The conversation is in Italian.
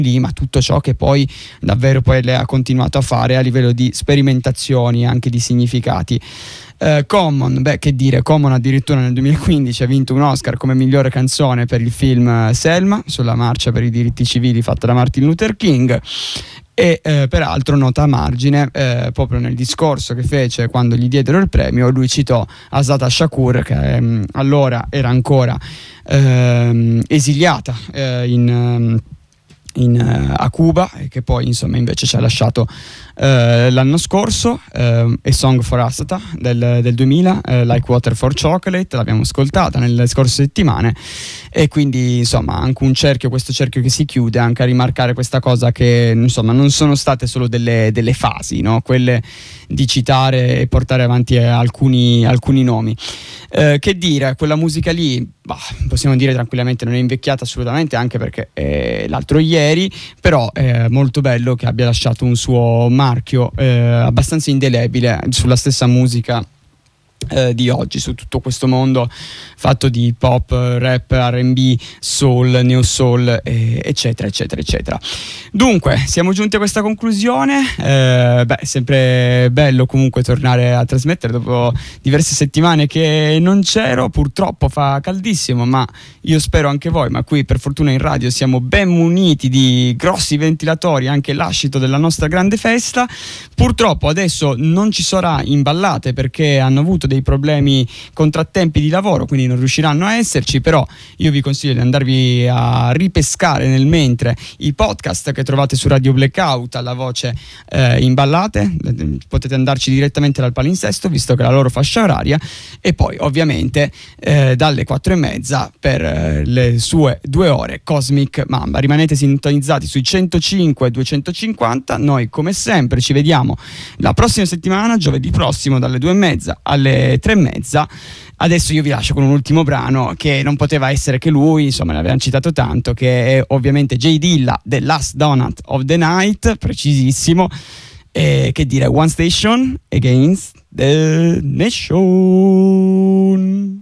lì, ma tutto ciò che poi davvero poi lei ha continuato a fare a livello di sperimentazioni e anche di significati. Common, che dire, Common addirittura nel 2015 ha vinto un Oscar come migliore canzone per il film Selma, sulla marcia per i diritti civili fatta da Martin Luther King. E peraltro, nota a margine, proprio nel discorso che fece quando gli diedero il premio, lui citò Assata Shakur, che allora era ancora esiliata a Cuba, e che poi insomma invece ci ha lasciato l'anno scorso. A Song for Assata del 2000, Like Water for Chocolate, l'abbiamo ascoltata nelle scorse settimane, e quindi insomma anche questo cerchio che si chiude, anche a rimarcare questa cosa che insomma non sono state solo delle fasi, no? Quelle di citare e portare avanti alcuni nomi. Che dire, quella musica lì, possiamo dire tranquillamente non è invecchiata assolutamente, anche perché è l'altro ieri, però è molto bello che abbia lasciato un suo marchio abbastanza indelebile sulla stessa musica di oggi, su tutto questo mondo fatto di pop, rap, R&B, soul, neo soul, eccetera eccetera eccetera. Dunque siamo giunti a questa conclusione. Sempre bello comunque tornare a trasmettere dopo diverse settimane che non c'ero, purtroppo fa caldissimo, ma io spero anche voi, ma qui per fortuna in radio siamo ben muniti di grossi ventilatori, anche l'ascito della nostra grande festa. Purtroppo adesso non ci sarà in ballate perché hanno avuto dei problemi, contrattempi di lavoro, quindi non riusciranno a esserci, però io vi consiglio di andarvi a ripescare nel mentre i podcast che trovate su Radio Blackout alla voce in ballate. Potete andarci direttamente dal palinsesto, visto che è la loro fascia oraria, e poi ovviamente dalle 4:30 per le sue 2 ore Cosmic Mamba. Rimanete sintonizzati sui 105 e 250. Noi come sempre ci vediamo la prossima settimana, giovedì prossimo, dalle 2:30 alle 3:30. Adesso io vi lascio con un ultimo brano che non poteva essere che lui, insomma, l'abbiamo citato tanto, che è ovviamente J Dilla, The Last Donut of the Night, precisissimo, e che dire, One Station Against the Nation.